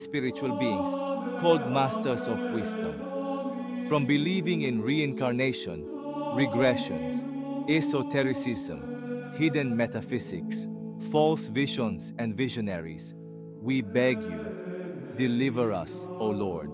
spiritual beings called Masters of Wisdom. From believing in reincarnation, regressions, esotericism, hidden metaphysics, false visions and visionaries, we beg you, deliver us, O Lord.